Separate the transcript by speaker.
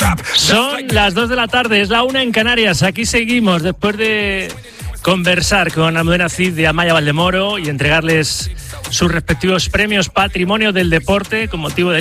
Speaker 1: Son las 2 de la tarde, es la 1 en Canarias. Aquí seguimos después de conversar con Almudena Cid de Amaya Valdemoro y entregarles sus respectivos premios Patrimonio del Deporte con motivo del